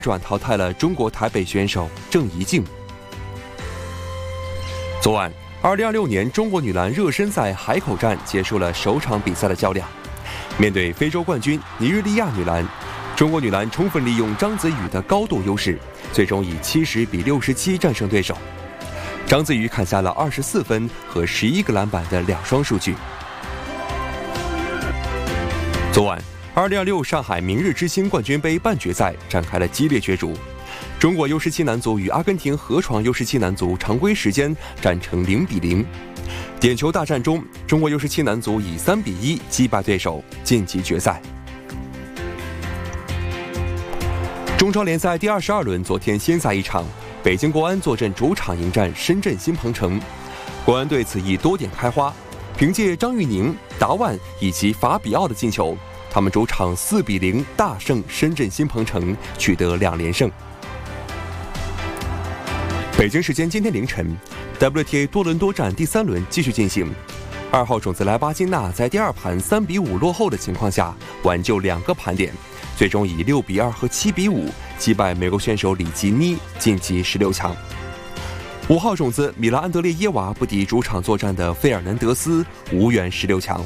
转淘汰了中国台北选手郑怡静。昨晚，2026年中国女篮热身赛海口站结束了首场比赛的较量。面对非洲冠军尼日利亚女篮，中国女篮充分利用张子宇的高度优势，最终以70比67战胜对手。张子宇砍下了24分和11个篮板的2双数据。昨晚，2026上海明日之星冠军杯半决赛展开了激烈角逐。中国 U17 男足与阿根廷河床 U17 男足常规时间战成0比0。点球大战中，中国 U17 男足以3比1击败对手，晋级决赛。中超联赛第22轮昨天先赛一场，北京国安坐镇主场迎战深圳新鹏城。国安对此以多点开花，凭借张玉宁、达万以及法比奥的进球，他们主场4比0大胜深圳新鹏城，取得2连胜。北京时间今天凌晨 ，WTA 多伦多站第3轮继续进行。2号种子莱巴金娜在第2盘3比5落后的情况下，挽救2个盘点，最终以6比2和7比5击败美国选手里吉妮，晋级16强。5号种子米拉安德烈耶娃不敌主场作战的费尔南德斯，无缘16强。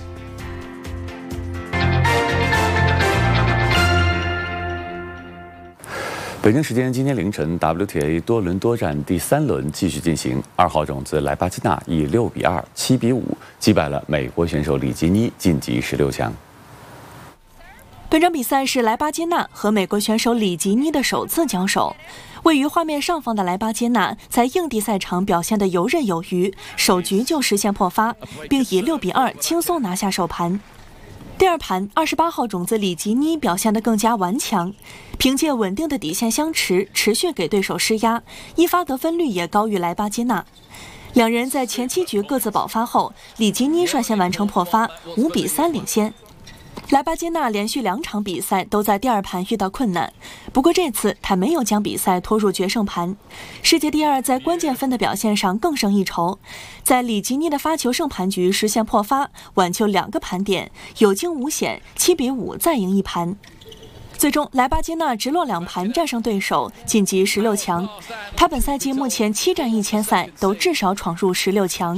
北京时间今天凌晨 ，WTA 多伦多站第3轮继续进行。2号种子莱巴金娜以6比2、7比5击败了美国选手里吉妮，晋级16强。 本场比赛是莱巴金娜和美国选手里吉妮的首次交手。位于画面上方的莱巴金娜在硬地赛场表现得游刃有余，首局就实现破发，并以6比2轻松拿下首盘。第2盘，28号种子里吉妮表现得更加顽强，凭借稳定的底线相持，持续给对手施压，一发得分率也高于莱巴金娜。两人在前7局各自爆发后，里吉妮率先完成破发，5比3领先。莱巴金娜连续2场比赛都在第2盘遇到困难，不过这次她没有将比赛拖入决胜盘。世界第2在关键分的表现上更胜一筹，在里吉妮的发球胜盘局实现破发，挽救2个盘点，有惊无险，7比5再赢1盘。最终，莱巴金娜直落2盘战胜对手，晋级16强。她本赛季目前7战1签赛，都至少闯入16强。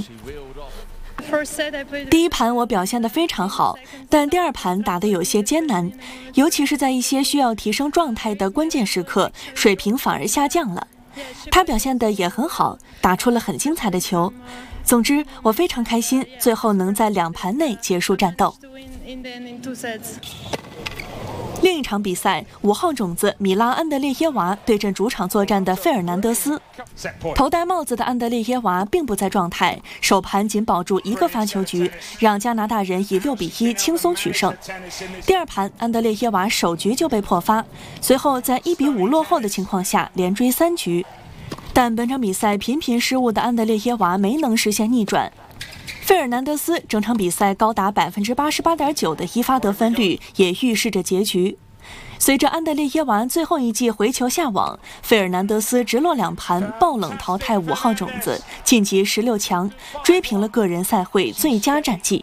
第1盘我表现得非常好，但第2盘打得有些艰难，尤其是在一些需要提升状态的关键时刻，水平反而下降了。他表现得也很好，打出了很精彩的球。总之，我非常开心，最后能在2盘内结束战斗。另一场比赛，5号种子米拉安德烈耶娃对阵主场作战的费尔南德斯。头戴帽子的安德烈耶娃并不在状态，首盘仅保住1个发球局，让加拿大人以6比1轻松取胜。第2盘，安德烈耶娃首局就被破发，随后在1比5落后的情况下连追3局。但本场比赛频频失误的安德烈耶娃没能实现逆转。费尔南德斯整场比赛高达 88.9% 的一发得分率，也预示着结局。随着安德烈耶娃最后一记回球下网，费尔南德斯直落2盘爆冷淘汰5号种子，晋级16强，追平了个人赛会最佳战绩。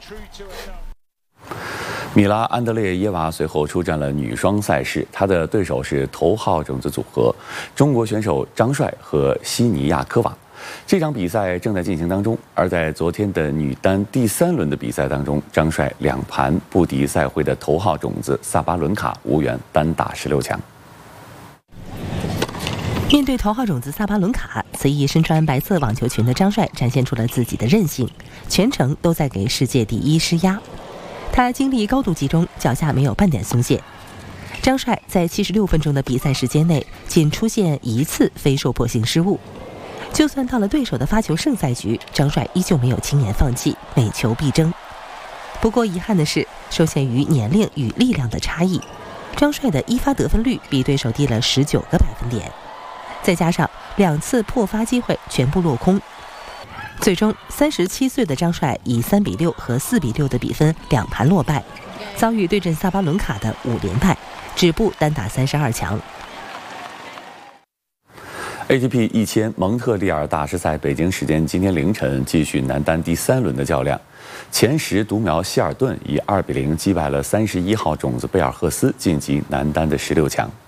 米拉安德烈耶娃随后出战了女双赛事，她的对手是头号种子组合中国选手张帅和西尼亚科娃。这场比赛正在进行当中，而在昨天的女单第3轮的比赛当中，张帅2盘不敌赛会的头号种子萨巴伦卡，无缘单打16强。 面对头号种子萨巴伦卡，随意身穿白色网球裙的张帅展现出了自己的韧性，全程都在给世界第1施压。他精力高度集中，脚下没有半点松懈。张帅在76分钟的比赛时间内，仅出现1次非受迫性失误。就算到了对手的发球胜赛局，张帅依旧没有轻言放弃，每球必争。不过遗憾的是，受限于年龄与力量的差异，张帅的一发得分率比对手低了19个百分点，再加上2次破发机会全部落空，最终37岁的张帅以3比6和4比6的比分2盘落败，遭遇对阵萨巴伦卡的5连败，止步单打32强。 ATP 1000蒙特利尔大师赛北京时间今天凌晨继续男单第3轮的较量，前10独苗希尔顿以2比0击败了31号种子贝尔赫斯，晋级男单的16强。